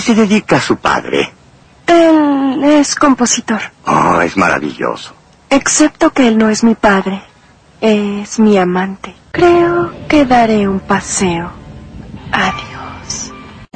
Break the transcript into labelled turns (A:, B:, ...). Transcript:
A: ¿Se dedica a su padre?
B: Él es compositor.
A: Oh, es maravilloso.
B: Excepto que él no es mi padre. Es mi amante. Creo que daré un paseo. Adiós.